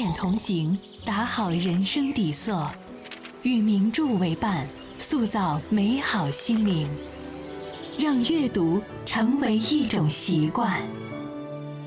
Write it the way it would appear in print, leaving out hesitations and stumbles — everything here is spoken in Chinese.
点同行，打好人生底色，与名著为伴，塑造美好心灵，让阅读成为一种习惯。